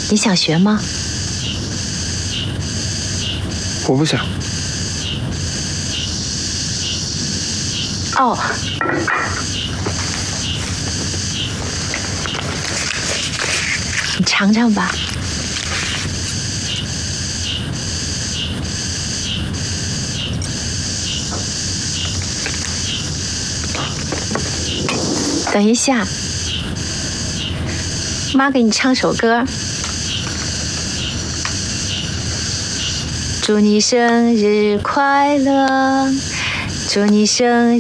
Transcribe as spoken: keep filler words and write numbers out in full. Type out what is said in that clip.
你想学吗？ 我不想。 哦，你尝尝吧。等一下，妈给你唱首歌。祝你生日快乐，祝你生日